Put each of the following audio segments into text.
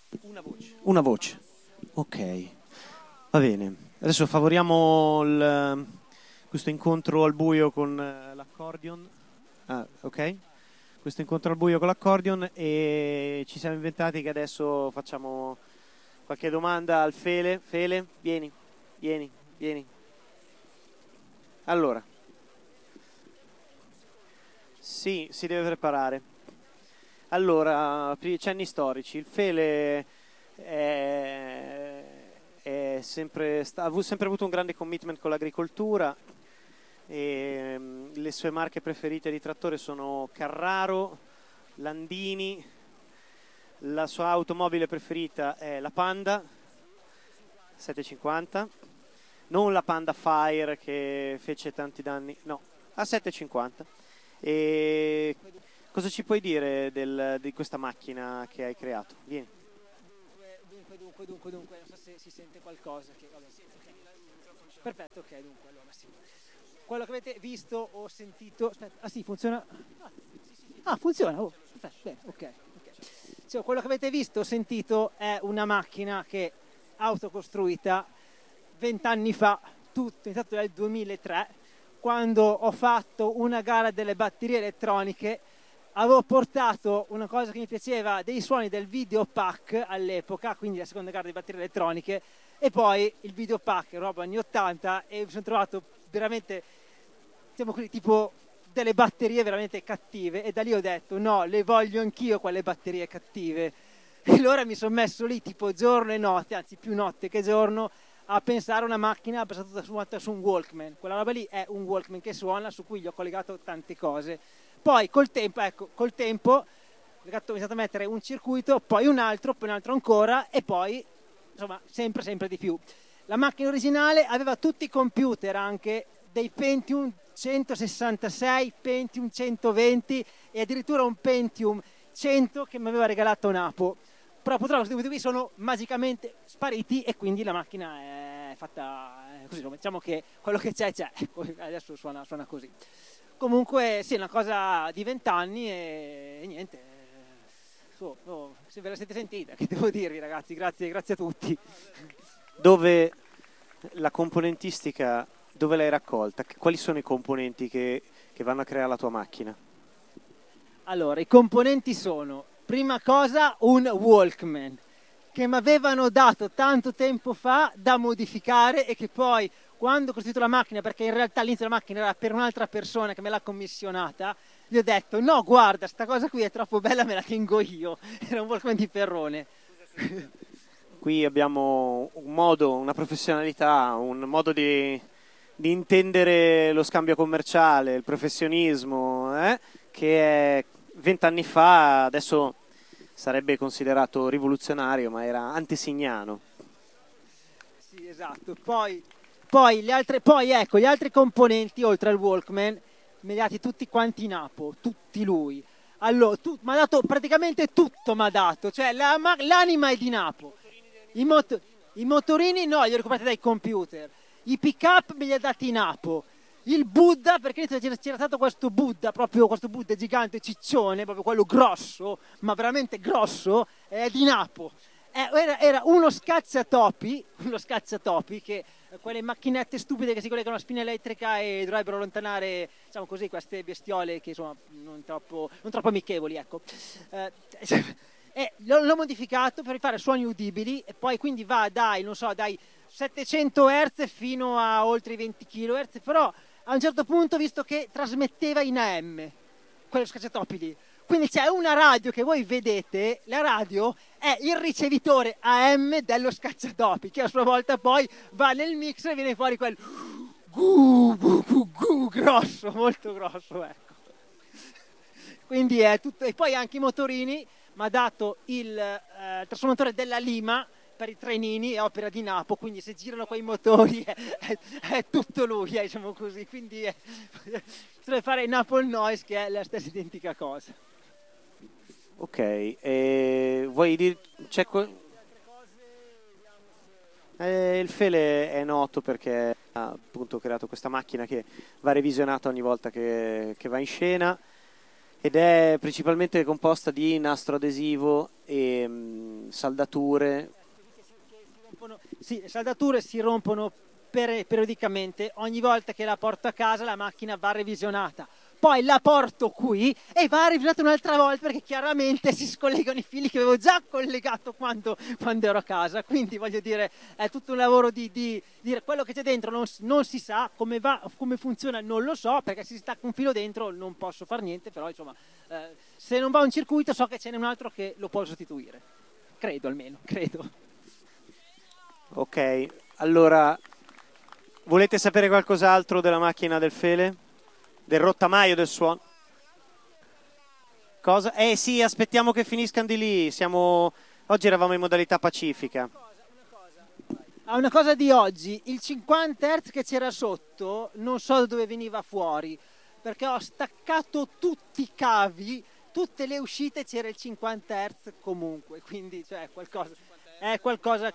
Una voce. Ok, va bene. Adesso favoriamo questo incontro al buio con l'accordion. Ah, ok. Questo incontro al buio con l'accordion e ci siamo inventati che adesso facciamo qualche domanda al Fele. Fele, vieni. Allora, sì, si deve preparare. Allora, cenni storici. Il Fele ha sempre avuto un grande commitment con l'agricoltura e le sue marche preferite di trattore sono Carraro, Landini, la sua automobile preferita è la Panda 750, non la Panda Fire che fece tanti danni, no, la 750. E cosa ci puoi dire di questa macchina che hai creato? Vieni. Dunque, non so se si sente qualcosa. Vabbè. Perfetto, ok, dunque, allora sì. Quello che avete visto o sentito... Aspetta, sì, funziona? Funziona, oh, perfetto, bene, ok. Cioè, quello che avete visto o sentito è una macchina che autocostruita 20 anni fa, tutto iniziato nel 2003, quando ho fatto una gara delle batterie elettroniche. Avevo portato una cosa che mi piaceva, dei suoni del videopack all'epoca, quindi la seconda gara di batterie elettroniche, e poi il videopack, roba anni 80, e mi sono trovato veramente, diciamo così, tipo delle batterie veramente cattive, e da lì ho detto no, le voglio anch'io quelle batterie cattive. E allora mi sono messo lì tipo giorno e notte, anzi più notte che giorno, a pensare a una macchina basata su un Walkman. Quella roba lì è un Walkman che suona, su cui gli ho collegato tante cose. Poi col tempo ho iniziato a mettere un circuito, poi un altro ancora, e poi insomma sempre di più. La macchina originale aveva tutti i computer, anche dei Pentium 166, Pentium 120 e addirittura un Pentium 100 che mi aveva regalato Napo. Però purtroppo questi computer qui sono magicamente spariti e quindi la macchina è fatta così. Diciamo che quello che c'è, adesso suona così. Comunque sì, è una cosa di 20 anni e niente. Se ve la siete sentita, che devo dirvi ragazzi, grazie a tutti. Dove la componentistica, dove l'hai raccolta? Quali sono i componenti che vanno a creare la tua macchina? Allora, i componenti sono, prima cosa, un Walkman che mi avevano dato tanto tempo fa da modificare e che poi, quando ho costruito la macchina, perché in realtà all'inizio la macchina era per un'altra persona che me l'ha commissionata, gli ho detto no, guarda, sta cosa qui è troppo bella, me la tengo io. Era un Walkman di Perrone. Qui abbiamo un modo, una professionalità, un modo di intendere lo scambio commerciale, il professionismo, che è 20 anni fa, adesso sarebbe considerato rivoluzionario, ma era antesignano. Sì, esatto. Poi gli altri componenti, oltre al Walkman, me li ha dati tutti quanti in Apo, tutti lui. Allora, mi ha dato praticamente tutto, mi ha dato, cioè l'anima è di Napo. I motorini no, li ho recuperati dai computer. I pick-up me li ha dati in Apo. Il Buddha, perché c'era stato questo Buddha gigante, ciccione, proprio quello grosso, ma veramente grosso, è di Napo. Era uno scacciatopi che quelle macchinette stupide che si collegano a spina elettrica e dovrebbero allontanare, diciamo così, queste bestiole che sono non troppo amichevoli, ecco. L'ho modificato per fare suoni udibili e poi quindi va dai 700 Hz fino a oltre i 20 kHz, però a un certo punto, visto che trasmetteva in AM, quello scacciatopi lì, quindi c'è una radio che voi vedete, la radio è il ricevitore AM dello scacciatopi, che a sua volta poi va nel mixer e viene fuori quel grosso, molto grosso, ecco. Quindi è tutto, e poi anche i motorini, mi ha dato il trasformatore della Lima per i trenini, è opera di Napo, quindi se girano quei motori è tutto lui, diciamo così, quindi deve fare Napoli Noise, che è la stessa identica cosa. Ok, vuoi dire... il Fele è noto perché ha appunto creato questa macchina che va revisionata ogni volta che va in scena ed è principalmente composta di nastro adesivo e saldature. Sì, le saldature si rompono periodicamente, ogni volta che la porto a casa la macchina va revisionata. Poi la porto qui e va revisionata un'altra volta perché chiaramente si scollegano i fili che avevo già collegato quando ero a casa. Quindi voglio dire, è tutto un lavoro di dire quello che c'è dentro non si sa, come funziona non lo so, perché se si stacca un filo dentro non posso fare niente, però insomma se non va un circuito so che ce n'è un altro che lo può sostituire. Credo almeno, credo. Ok, allora volete sapere qualcos'altro della macchina del Fele? Del rottamaio del suono? Cosa? Sì, aspettiamo che finiscano di lì. Oggi eravamo in modalità pacifica. Una cosa di oggi, il 50 Hz che c'era sotto, non so da dove veniva fuori, perché ho staccato tutti i cavi, tutte le uscite c'era il 50 Hz comunque, quindi cioè qualcosa, è qualcosa...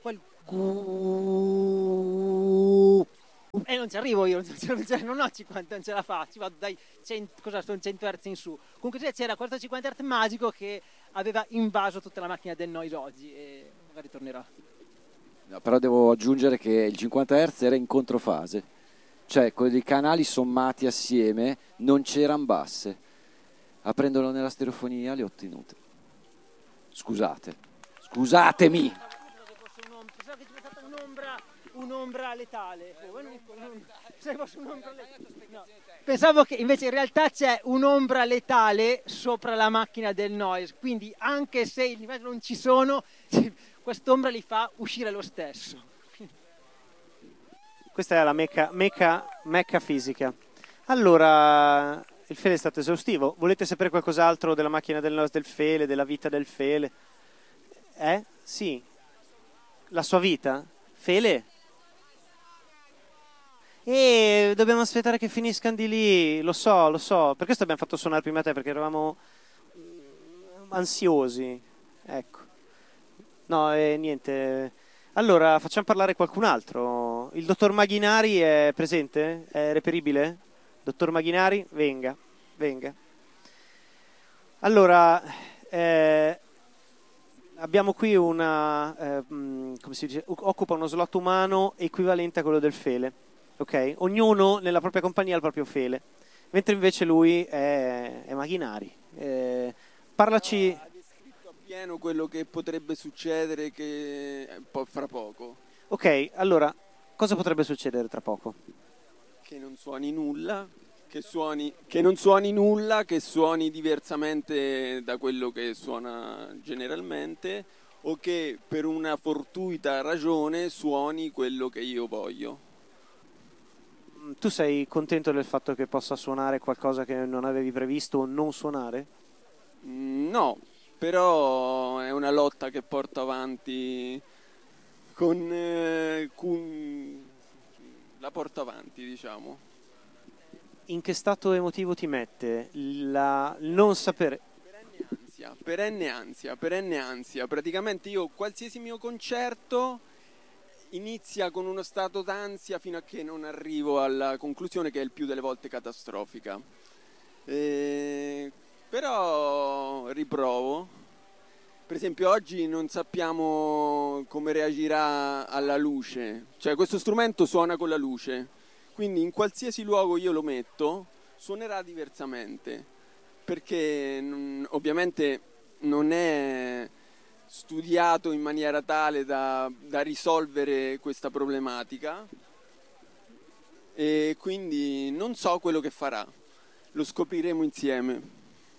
E non ci arrivo io, non ho 50, non ce la faccio, vado dai 100, cosa sono 100 Hz in su. Comunque c'era questo 50 Hz magico che aveva invaso tutta la macchina del noise oggi e magari tornerà. No, però devo aggiungere che il 50 Hz era in controfase, cioè con i canali sommati assieme non c'erano basse. Aprendolo nella stereofonia le ho ottenute. Scusatemi! Pensavo che ci fosse stata un'ombra letale. No. Pensavo che invece in realtà c'è un'ombra letale sopra la macchina del noise, quindi anche se i livelli non ci sono, quest'ombra li fa uscire lo stesso. Questa è la mecca fisica. Allora, il Fele è stato esaustivo. Volete sapere qualcos'altro della macchina del noise del Fele, della vita del Fele? Sì. La sua vita? Fele? E dobbiamo aspettare che finiscano di lì, lo so. Per questo abbiamo fatto suonare prima te, perché eravamo ansiosi. Ecco. No, niente. Allora, facciamo parlare qualcun altro. Il dottor Maghinari è presente? È reperibile? Dottor Maghinari, venga. Allora, abbiamo qui come si dice, occupa uno slot umano equivalente a quello del Fele, ok? Ognuno nella propria compagnia ha il proprio Fele, mentre invece lui è Maghinari. Parlaci. Ha descritto appieno quello che potrebbe succedere fra poco. Ok, allora, cosa potrebbe succedere tra poco? Che non suoni nulla, che suoni diversamente da quello che suona generalmente, o che per una fortuita ragione suoni quello che io voglio. Tu sei contento del fatto che possa suonare qualcosa che non avevi previsto o non suonare? No, però è una lotta che porto avanti la porto avanti, diciamo. In che stato emotivo ti mette il non sapere? Perenne ansia. Praticamente io, qualsiasi mio concerto inizia con uno stato d'ansia fino a che non arrivo alla conclusione, che è il più delle volte catastrofica. Però riprovo. Per esempio oggi non sappiamo come reagirà alla luce, cioè questo strumento suona con la luce, quindi in qualsiasi luogo io lo metto suonerà diversamente, perché ovviamente non è studiato in maniera tale da risolvere questa problematica, e quindi non so quello che farà, lo scopriremo insieme.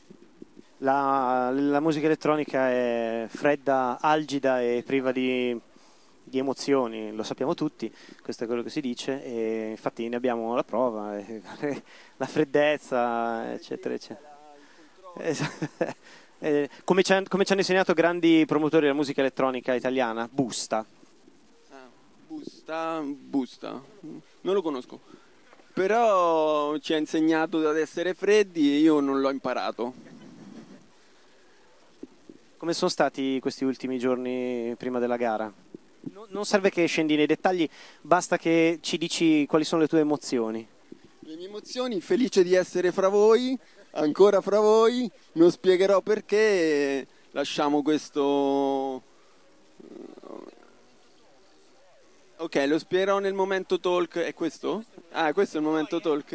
La musica elettronica è fredda, algida e priva di emozioni, lo sappiamo tutti, questo è quello che si dice, e infatti ne abbiamo la prova, la freddezza, eccetera, eccetera. Come ci hanno insegnato grandi promotori della musica elettronica italiana, Busta. Busta, non lo conosco, però ci ha insegnato ad essere freddi e io non l'ho imparato. Come sono stati questi ultimi giorni prima della gara? Non serve che scendi nei dettagli, basta che ci dici quali sono le tue emozioni. Le mie emozioni, felice di essere fra voi, ancora fra voi, non spiegherò perché, lasciamo questo Ok, lo spiegherò nel momento talk. È questo? Ah, questo è il momento talk?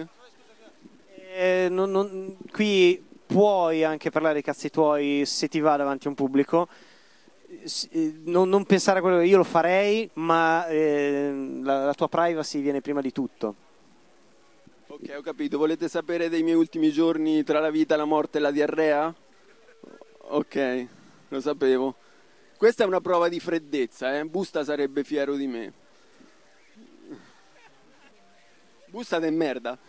Qui puoi anche parlare dei cazzi tuoi se ti va davanti a un pubblico. Non pensare a quello che io lo farei, ma la tua privacy viene prima di tutto. Ok, ho capito. Volete sapere dei miei ultimi giorni tra la vita, la morte e la diarrea? Ok, lo sapevo. Questa è una prova di freddezza, eh? Busta sarebbe fiero di me. Busta de merda.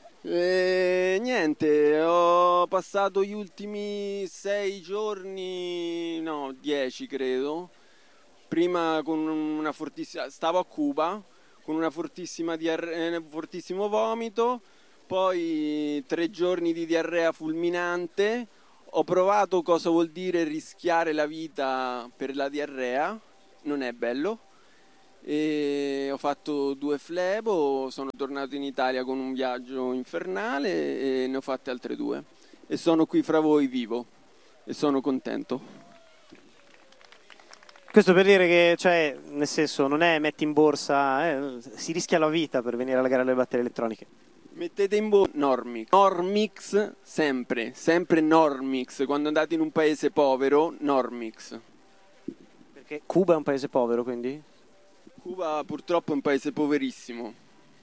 Niente, ho passato gli ultimi 6 giorni, no, 10 credo. Prima con una fortissima, stavo a Cuba con una fortissimo vomito, poi 3 giorni di diarrea fulminante. Ho provato cosa vuol dire rischiare la vita per la diarrea, non è bello. E ho fatto 2 flebo, sono tornato in Italia con un viaggio infernale e ne ho fatte altre 2 e sono qui fra voi vivo e sono contento. Questo per dire che, cioè, nel senso, non è metti in borsa, si rischia la vita per venire alla gara delle batterie elettroniche. Mettete in borsa Normix sempre Normix, quando andate in un paese povero, Normix. Perché Cuba è un paese povero, quindi? Cuba purtroppo è un paese poverissimo.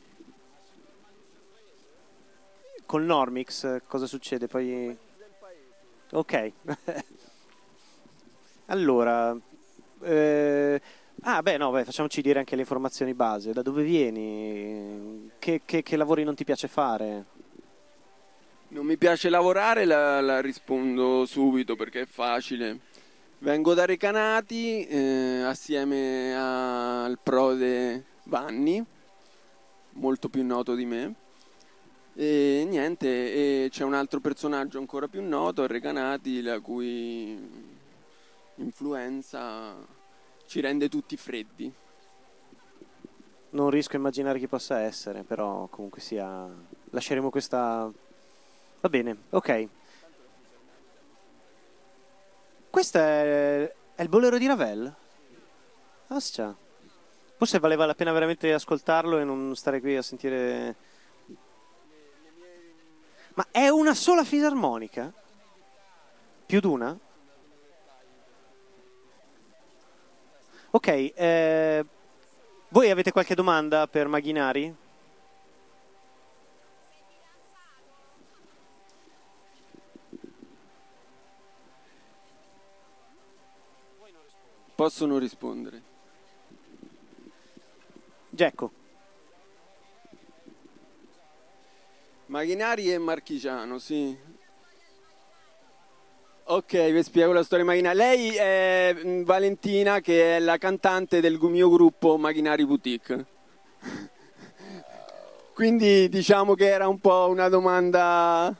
Col Normix cosa succede? Poi... Ok. Allora... facciamoci dire anche le informazioni base. Da dove vieni? Che lavori non ti piace fare? Non mi piace lavorare, la rispondo subito perché è facile. Vengo da Recanati assieme al prode Vanni, molto più noto di me. E niente, e c'è un altro personaggio ancora più noto a Recanati, la cui influenza ci rende tutti freddi. Non riesco a immaginare chi possa essere, però comunque sia... Lasceremo questa... Va bene, ok. Questo è il bolero di Ravel? Ascia. Forse valeva la pena veramente ascoltarlo e non stare qui a sentire... Ma è una sola fisarmonica? Più d'una? Ok, voi avete qualche domanda per Maghinari? Possono rispondere. Gecko. Maghinari e Marchigiano, sì. Ok, vi spiego la storia di Maghinari. Lei è Valentina, che è la cantante del mio gruppo Maghinari Boutique. Quindi diciamo che era un po' una domanda...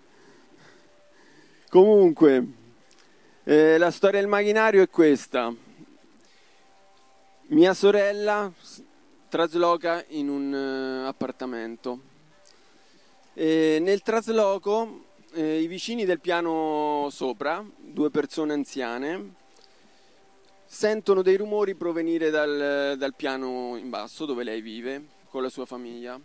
Comunque, la storia del macchinario è questa. Mia sorella trasloca in un appartamento. Nel trasloco i vicini del piano sopra, 2 persone anziane, sentono dei rumori provenire dal piano in basso dove lei vive con la sua famiglia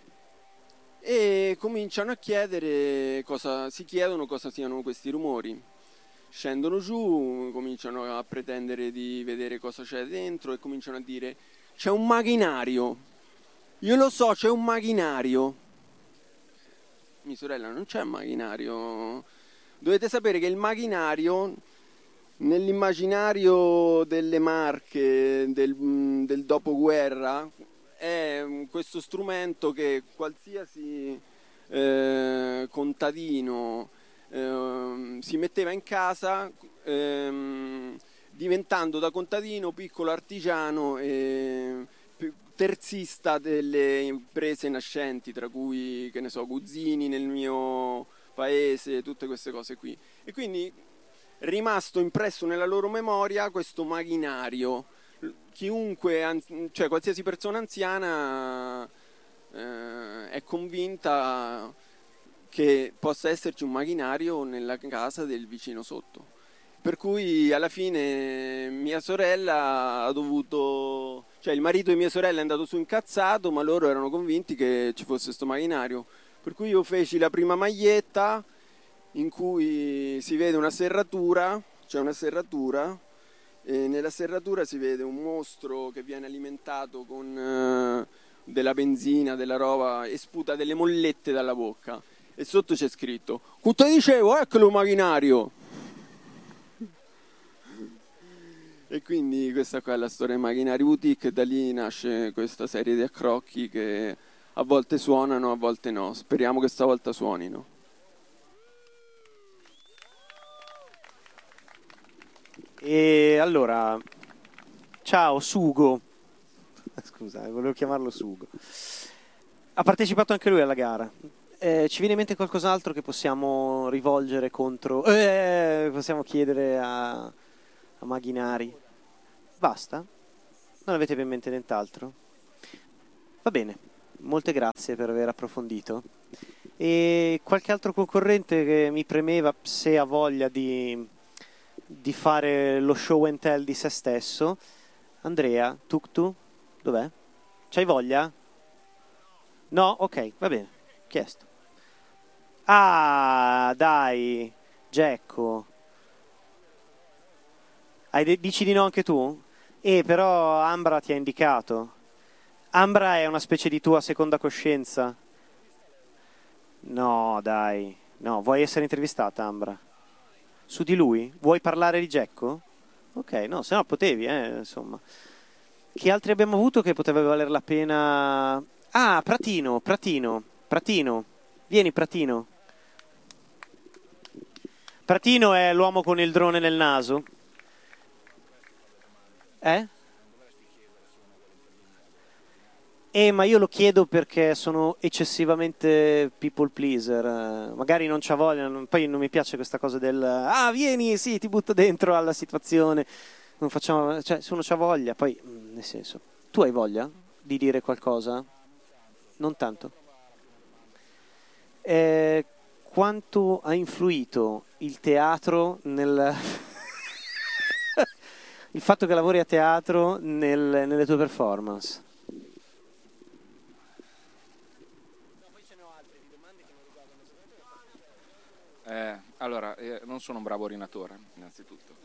e cominciano a si chiedono cosa siano questi rumori. Scendono giù, cominciano a pretendere di vedere cosa c'è dentro e cominciano a dire: c'è un macchinario, io lo so, c'è un macchinario. Mia sorella: non c'è un macchinario. Dovete sapere che il macchinario nell'immaginario delle Marche del dopoguerra è questo strumento che qualsiasi contadino si metteva in casa, diventando da contadino piccolo artigiano e terzista delle imprese nascenti, tra cui, che ne so, Guzzini nel mio paese, tutte queste cose qui. E quindi è rimasto impresso nella loro memoria questo macchinario. Chiunque, cioè qualsiasi persona anziana è convinta che possa esserci un macchinario nella casa del vicino sotto. Per cui alla fine mia sorella ha dovuto, cioè il marito di mia sorella è andato su incazzato, ma loro erano convinti che ci fosse sto macchinario. Per cui io feci la prima maglietta in cui si vede una serratura, c'è una serratura, e nella serratura si vede un mostro che viene alimentato con della benzina, della roba, e sputa delle mollette dalla bocca. E sotto c'è scritto: "Quanto dicevo, eccolo macchinario!" E quindi questa qua è la storia dei macchinari boutique, e da lì nasce questa serie di accrocchi che a volte suonano, a volte no. Speriamo che stavolta suonino. E allora, ciao Sugo. Scusa, volevo chiamarlo Sugo. Ha partecipato anche lui alla gara. Ci viene in mente qualcos'altro che possiamo rivolgere contro... possiamo chiedere a Maghinari? Basta? Non avete in mente nient'altro? Va bene, molte grazie per aver approfondito. E qualche altro concorrente che mi premeva, se ha voglia di fare lo show and tell di se stesso. Andrea, Tuktu, dov'è? C'hai voglia? No? Ok, va bene, chiesto. Ah, dai, Gecko. Dici di no anche tu? Però Ambra ti ha indicato. Ambra è una specie di tua seconda coscienza. No, dai. No, vuoi essere intervistata, Ambra? Su di lui? Vuoi parlare di Gecko? Ok, no, se no potevi, insomma. Che altri abbiamo avuto che poteva valer la pena? Ah, Pratino. Vieni, Pratino. Pratino è l'uomo con il drone nel naso. Ma io lo chiedo perché sono eccessivamente people pleaser. Magari non c'ha voglia, poi non mi piace questa cosa del vieni, sì, ti butto dentro alla situazione. Non facciamo, cioè, se uno c'ha voglia, poi nel senso, tu hai voglia di dire qualcosa? Non tanto. Quanto ha influito il teatro nel il fatto che lavori a teatro nelle tue performance? Allora, non sono un bravo orinatore, innanzitutto.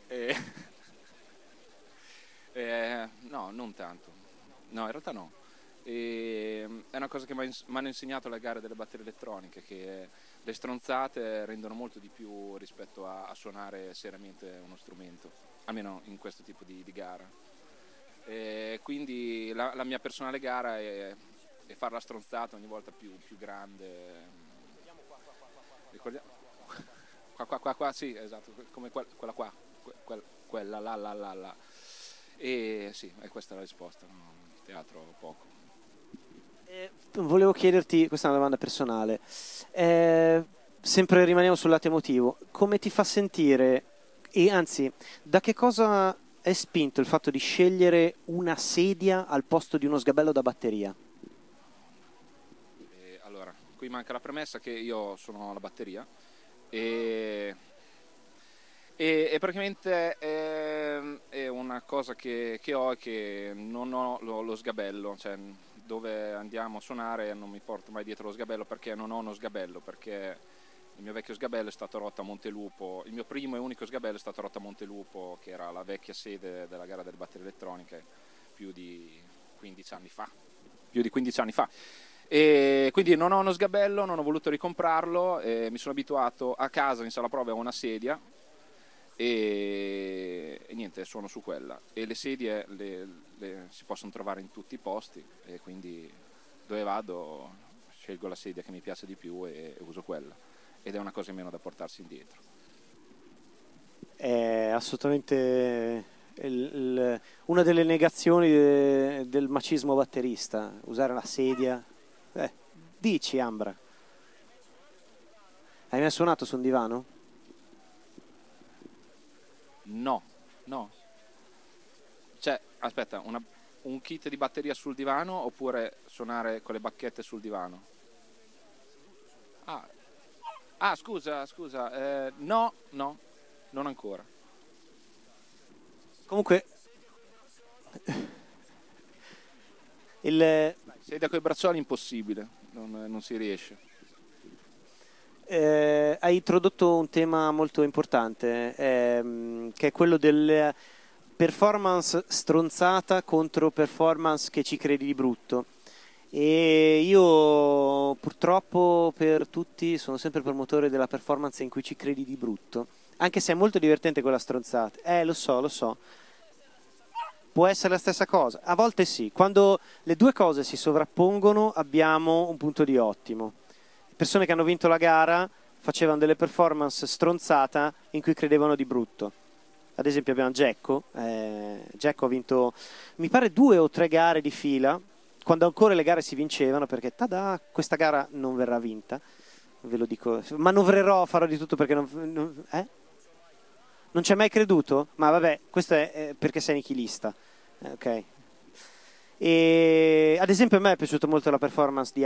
No, non tanto. No, in realtà no. È una cosa che mi hanno insegnato le gare delle batterie elettroniche, che le stronzate rendono molto di più rispetto a suonare seriamente uno strumento, almeno in questo tipo di gara. Quindi la mia personale gara è fare la stronzata ogni volta più grande. Qua, sì, esatto, come quella qua, quella là. E sì, questa è la risposta, no? Teatro poco. Volevo chiederti, questa è una domanda personale, sempre rimaniamo sul lato emotivo, come ti fa sentire, e anzi, da che cosa è spinto il fatto di scegliere una sedia al posto di uno sgabello da batteria? Allora, qui manca la premessa che io sono alla batteria e praticamente è una cosa che ho, è che non ho lo sgabello, cioè dove andiamo a suonare non mi porto mai dietro lo sgabello perché non ho uno sgabello, perché il mio vecchio sgabello è stato rotto a Montelupo, il mio primo e unico sgabello è stato rotto a Montelupo, che era la vecchia sede della gara delle batterie elettroniche più di 15 anni fa. E quindi non ho uno sgabello, non ho voluto ricomprarlo, mi sono abituato a casa in sala prove a una sedia e niente, suono su quella, e le sedie si possono trovare in tutti i posti, e quindi dove vado scelgo la sedia che mi piace di più e uso quella, ed è una cosa in meno da portarsi indietro. È assolutamente una delle negazioni del macismo batterista, usare la sedia. Dici, Ambra, hai mai suonato su un divano? No. Cioè, aspetta, un kit di batteria sul divano oppure suonare con le bacchette sul divano? Scusa, no, non ancora. Comunque, sei da quei bracciali impossibile, non si riesce. hai introdotto un tema molto importante, che è quello del performance stronzata contro performance che ci credi di brutto. E io purtroppo per tutti sono sempre promotore della performance in cui ci credi di brutto, anche se è molto divertente quella stronzata. Lo so. Può essere la stessa cosa, a volte sì. Quando le due cose si sovrappongono abbiamo un punto di ottimo. Persone che hanno vinto la gara facevano delle performance stronzata in cui credevano di brutto. Ad esempio abbiamo Gecko. Gecko ha vinto, mi pare, 2 o 3 gare di fila, quando ancora le gare si vincevano, perché tada, questa gara non verrà vinta, ve lo dico, manovrerò, farò di tutto perché non ci hai mai creduto? Ma vabbè, questo è perché sei nichilista, ok? E ad esempio a me è piaciuta molto la performance di